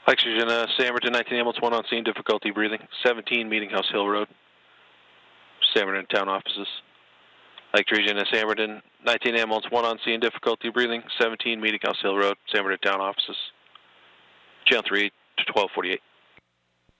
Lake Regina, Samberton, 19 ambulance 1 on scene, difficulty breathing. 17 Meeting House Hill Road. Samberton Town Offices. Lake Regina, Samberton, 19 ambulance 1 on scene, difficulty breathing. 17 Meeting House Hill Road, Samberton Town Offices. Channel 3 to 1248.